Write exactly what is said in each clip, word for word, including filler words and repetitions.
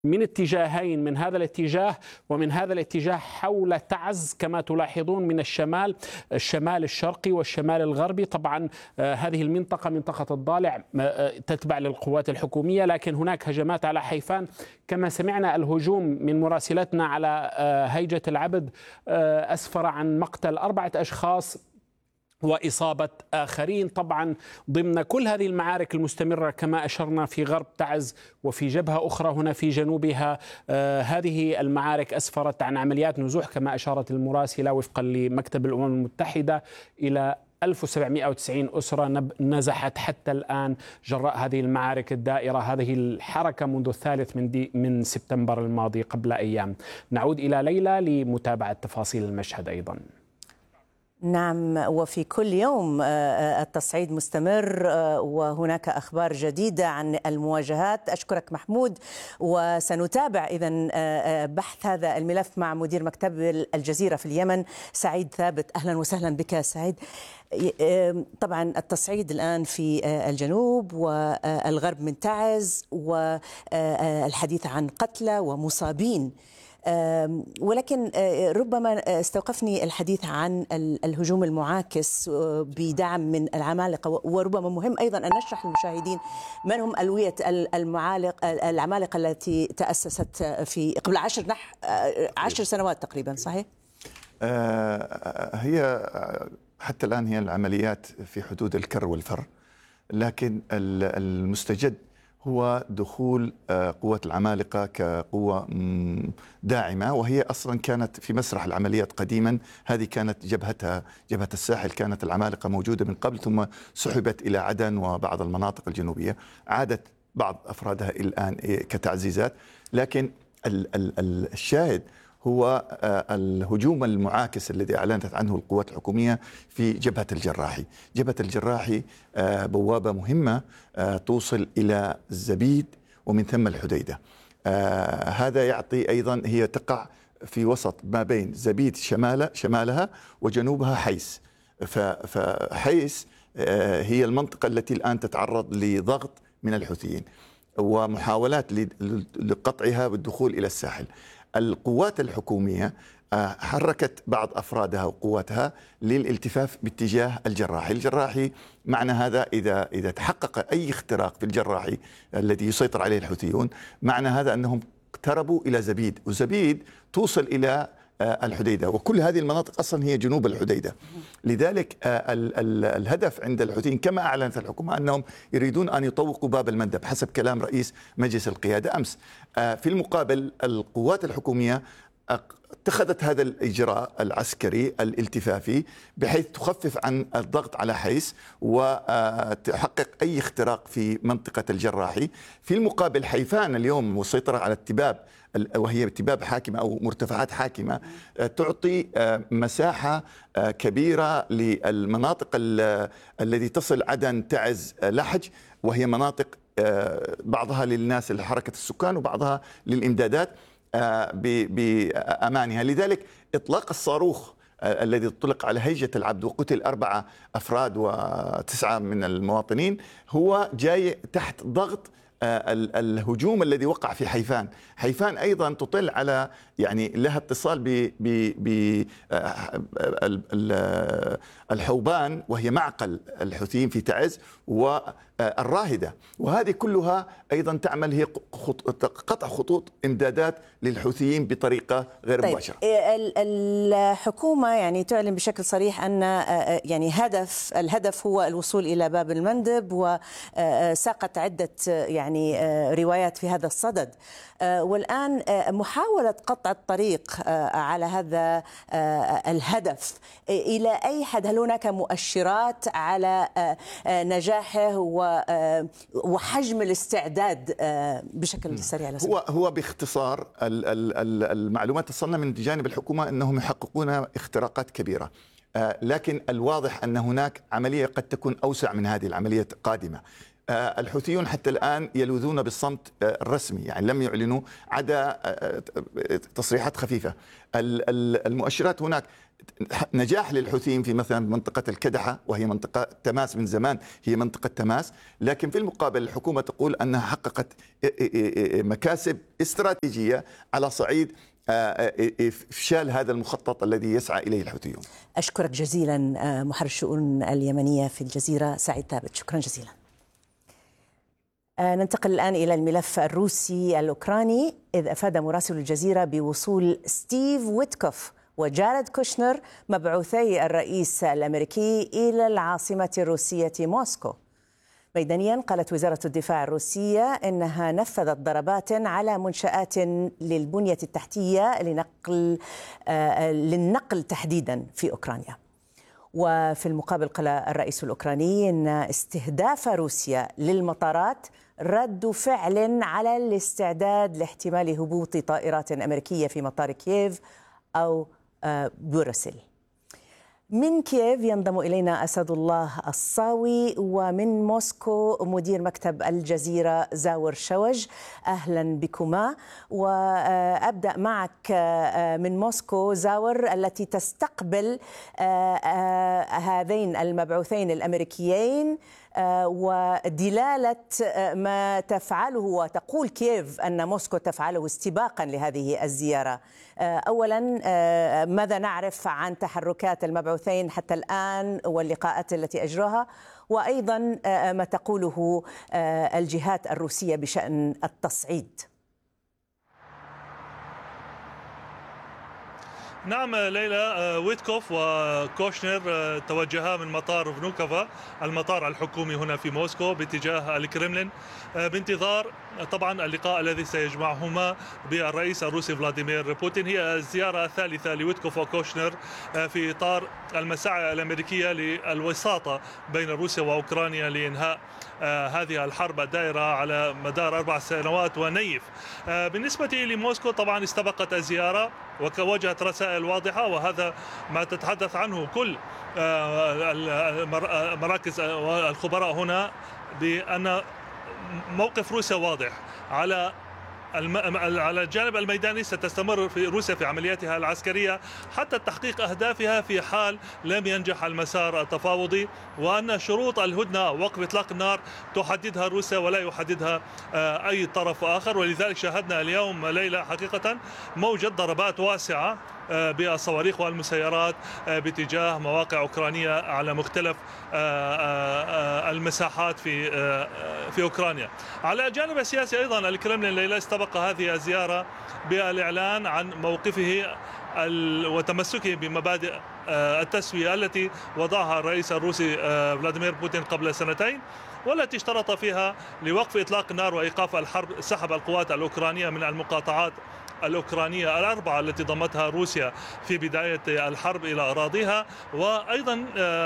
من اتجاهين، من هذا الاتجاه ومن هذا الاتجاه حول تعز كما تلاحظون، من الشمال الشمال الشرقي والشمال الغربي. طبعا هذه المنطقة منطقة الضالع تتبع للقوات الحكومية، لكن هناك هجمات على حيفان كما سمعنا. الهجوم من مراسلتنا على هيجة العبد أسفر عن مقتل أربعة أشخاص وإصابة آخرين، طبعا ضمن كل هذه المعارك المستمرة كما أشرنا في غرب تعز وفي جبهة أخرى هنا في جنوبها. آه هذه المعارك أسفرت عن عمليات نزوح كما أشارت المراسلة وفقا لمكتب الأمم المتحدة إلى ألف وسبعمئة وتسعين أسرة نزحت حتى الآن جراء هذه المعارك الدائرة، هذه الحركة منذ الثالث من, دي من سبتمبر الماضي قبل أيام. نعود إلى ليلى لمتابعة تفاصيل المشهد أيضا. نعم، وفي كل يوم التصعيد مستمر وهناك أخبار جديدة عن المواجهات. أشكرك محمود، وسنتابع إذن بحث هذا الملف مع مدير مكتب الجزيرة في اليمن سعيد ثابت. أهلا وسهلا بك سعيد. طبعا التصعيد الآن في الجنوب والغرب من تعز، والحديث عن قتلى ومصابين، ولكن ربما استوقفني الحديث عن الهجوم المعاكس بدعم من العمالقة، وربما مهم أيضا أن نشرح للمشاهدين من هم ألوية المعالق العمالقة التي تأسست في قبل عشر نح عشر سنوات تقريبا، صحيح؟ هي حتى الآن هي العمليات في حدود الكر والفر، لكن المستجد هو دخول قوات العمالقة كقوة داعمة، وهي أصلا كانت في مسرح العمليات قديما. هذه كانت جبهتها جبهة الساحل، كانت العمالقة موجودة من قبل ثم سحبت إلى عدن وبعض المناطق الجنوبية، عادت بعض أفرادها الآن كتعزيزات. لكن الشاهد هو الهجوم المعاكس الذي أعلنت عنه القوات الحكومية في جبهة الجراحي. جبهة الجراحي بوابة مهمة توصل إلى الزبيد ومن ثم الحديدة. هذا يعطي أيضا، هي تقع في وسط ما بين زبيد شمال شمالها وجنوبها حيس. فحيس هي المنطقة التي الآن تتعرض لضغط من الحوثيين ومحاولات لقطعها والدخول إلى الساحل. القوات الحكومية حركت بعض أفرادها وقواتها للالتفاف باتجاه الجراحي. الجراحي معنى هذا إذا إذا تحقق أي اختراق في الجراحي الذي يسيطر عليه الحوثيون، معنى هذا أنهم اقتربوا إلى زبيد، وزبيد توصل إلى الحديدة، وكل هذه المناطق أصلا هي جنوب الحديدة. لذلك ال ال الهدف عند الحوثيين كما أعلنت الحكومة أنهم يريدون أن يطوقوا باب المندب حسب كلام رئيس مجلس القيادة أمس. في المقابل القوات الحكومية اتخذت هذا الإجراء العسكري الالتفافي بحيث تخفف عن الضغط على حيس وتحقق أي اختراق في منطقة الجراحي. في المقابل حيفان اليوم والسيطرة على التباب، وهي تباب حاكمة أو مرتفعات حاكمة، تعطي مساحة كبيرة للمناطق التي تصل عدن تعز لحج، وهي مناطق بعضها للناس لحركة السكان وبعضها للإمدادات بأمانها. لذلك إطلاق الصاروخ الذي اطلق على هيجة العبد وقتل أربعة أفراد وتسعة من المواطنين هو جاي تحت ضغط الهجوم الذي وقع في حيفان. حيفان أيضا تطل على، يعني لها اتصال ب الحوبان وهي معقل الحوثيين في تعز والراهدة، وهذه كلها أيضا تعمل هي قطع خطوط إمدادات للحوثيين بطريقة غير طيب مباشرة. الحكومة يعني تعلن بشكل صريح أن يعني هدف الهدف هو الوصول إلى باب المندب، وساقت عدة يعني روايات في هذا الصدد، والآن محاولة قطع الطريق على هذا الهدف إلى أي حد؟ هل هناك مؤشرات على نجاحه وحجم الاستعداد بشكل سريع؟ هو هو باختصار المعلومات تصلنا من جانب الحكومة أنهم يحققون اختراقات كبيرة، لكن الواضح أن هناك عملية قد تكون أوسع من هذه العملية قادمة. الحوثيون حتى الآن يلوذون بالصمت الرسمي، يعني لم يعلنوا عدا تصريحات خفيفة. المؤشرات هناك نجاح للحوثيين في مثلا منطقة الكدحة، وهي منطقة تماس من زمان، هي منطقة تماس، لكن في المقابل الحكومة تقول أنها حققت مكاسب استراتيجية على صعيد إفشال هذا المخطط الذي يسعى إليه الحوثيون. أشكرك جزيلا محرر الشؤون اليمنية في الجزيرة سعيد ثابت، شكرا جزيلا. ننتقل الآن إلى الملف الروسي الأوكراني، إذ أفاد مراسل الجزيرة بوصول ستيف ويتكوف وجارد كوشنر مبعوثي الرئيس الأمريكي إلى العاصمة الروسية موسكو. ميدانيا قالت وزارة الدفاع الروسية إنها نفذت ضربات على منشآت للبنية التحتية لنقل آه للنقل تحديدا في أوكرانيا. وفي المقابل قال الرئيس الأوكراني إن استهداف روسيا للمطارات رد فعل على الاستعداد لاحتمال هبوط طائرات أمريكية في مطار كييف أو بوروسيل. من كييف ينضم إلينا أسد الله الصاوي، ومن موسكو مدير مكتب الجزيرة زاور شوج. أهلا بكما، وأبدأ معك من موسكو زاور التي تستقبل هذين المبعوثين الأمريكيين ودلالة ما تفعله، وتقول كييف أن موسكو تفعله استباقا لهذه الزيارة. أولا ماذا نعرف عن تحركات المبعوثين حتى الآن واللقاءات التي أجروها، وأيضا ما تقوله الجهات الروسية بشأن التصعيد؟ نعم ليلى، ويتكوف وكوشنر توجها من مطار فنوكوفا المطار الحكومي هنا في موسكو باتجاه الكرملين بانتظار طبعا اللقاء الذي سيجمعهما بالرئيس الروسي فلاديمير بوتين. هي الزيارة الثالثة لويتكوف وكوشنر في إطار المساعي الأمريكية للوساطة بين روسيا وأوكرانيا لإنهاء هذه الحرب الدائرة على مدار أربع سنوات ونيف. بالنسبة لموسكو طبعا استبقت الزيارة ووجهت رسائل واضحة، وهذا ما تتحدث عنه كل مراكز الخبراء هنا، بأن موقف روسيا واضح. على على الجانب الميداني ستستمر في روسيا في عملياتها العسكرية حتى تحقيق أهدافها في حال لم ينجح المسار التفاوضي، وأن شروط الهدنة ووقف إطلاق النار تحددها روسيا ولا يحددها أي طرف آخر. ولذلك شاهدنا اليوم ليلة حقيقة موجة ضربات واسعة بالصواريخ والمسيرات باتجاه مواقع أوكرانية على مختلف المساحات في في أوكرانيا. على الجانب السياسي أيضا الكرملين ليلة استبق هذه الزيارة بالإعلان عن موقفه وتمسكه بمبادئ التسوية التي وضعها الرئيس الروسي فلاديمير بوتين قبل سنتين، والتي اشترط فيها لوقف إطلاق النار وإيقاف الحرب، سحب القوات الأوكرانية من المقاطعات الأوكرانية الأربعة التي ضمتها روسيا في بداية الحرب إلى أراضيها، وأيضا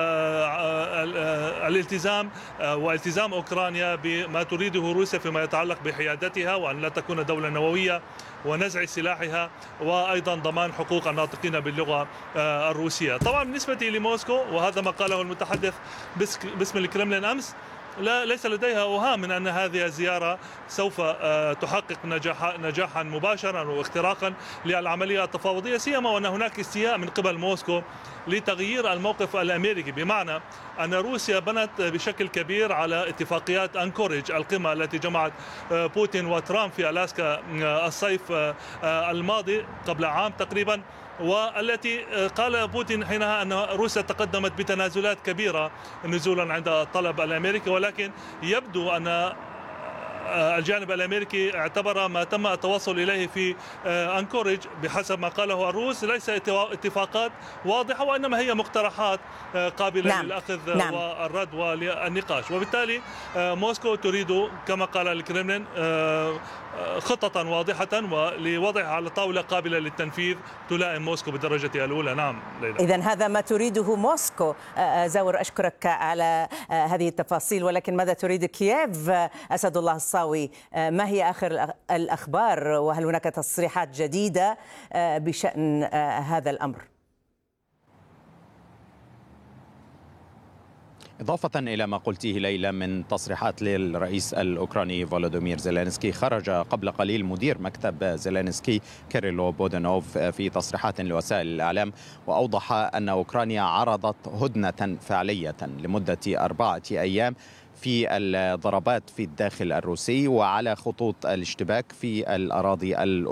الالتزام والتزام أوكرانيا بما تريده روسيا فيما يتعلق بحيادتها وأن لا تكون دولة نووية ونزع سلاحها، وأيضا ضمان حقوق الناطقين باللغة الروسية. طبعا بالنسبة لموسكو، وهذا ما قاله المتحدث باسم الكرملين أمس، لا ليس لديها أوهام من أن هذه الزيارة سوف تحقق نجاح نجاحا مباشرا واختراقا للعملية التفاوضية، سيما وأن هناك استياء من قبل موسكو لتغيير الموقف الأمريكي، بمعنى أن روسيا بنت بشكل كبير على اتفاقيات أنكوريج، القمة التي جمعت بوتين وترامب في ألاسكا الصيف الماضي قبل عام تقريبا، والتي قال بوتين حينها أن روسيا تقدمت بتنازلات كبيرة نزولا عند الطلب الأمريكي، ولكن يبدو أن الجانب الأمريكي اعتبر ما تم التوصل إليه في أنكوريج بحسب ما قاله الروس ليس اتفاقات واضحة، وإنما هي مقترحات قابلة نعم. للأخذ نعم. والرد والنقاش. وبالتالي موسكو تريد كما قال الكرملين خطة واضحة ولوضعها على طاولة قابلة للتنفيذ تلائم موسكو بالدرجة الأولى. نعم ليلى. إذن هذا ما تريده موسكو. زاور أشكرك على هذه التفاصيل، ولكن ماذا تريد كييف؟ أسد الله الصاوي، ما هي آخر الأخبار، وهل هناك تصريحات جديدة بشأن هذا الأمر؟ إضافة إلى ما قلته ليلى من تصريحات للرئيس الأوكراني فولودومير زيلينسكي، خرج قبل قليل مدير مكتب زيلينسكي كيريلو بودنوف في تصريحات لوسائل الإعلام، وأوضح أن أوكرانيا عرضت هدنة فعلية لمدة أربعة أيام في الضربات في الداخل الروسي وعلى خطوط الاشتباك في الأراضي الأوكرانية.